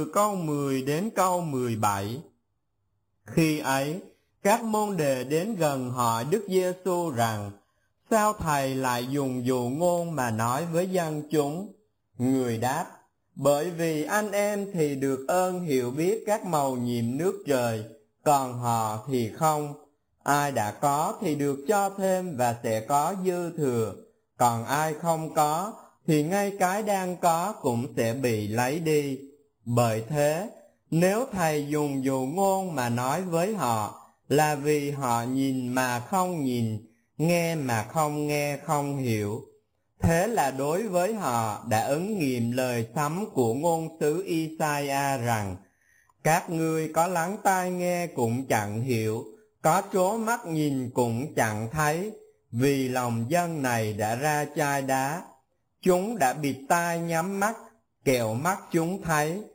câu 10 đến câu 17. Khi ấy, các môn đệ đến gần hỏi Đức Giêsu rằng: sao thầy lại dùng dụ ngôn mà nói với dân chúng? Người đáp: bởi vì anh em thì được ơn hiểu biết các mầu nhiệm nước trời, còn họ thì không. Ai đã có thì được cho thêm và sẽ có dư thừa, còn ai không có thì ngay cái đang có cũng sẽ bị lấy đi. Bởi thế, nếu thầy dùng dụ ngôn mà nói với họ, là vì họ nhìn mà không nhìn, nghe mà không nghe không hiểu. Thế là đối với họ đã ứng nghiệm lời sấm của ngôn sứ Isaiah rằng: các ngươi có lắng tai nghe cũng chẳng hiểu, có trố mắt nhìn cũng chẳng thấy, vì lòng dân này đã ra chai đá. Chúng đã bịt tai nhắm mắt, kẻo mắt chúng thấy,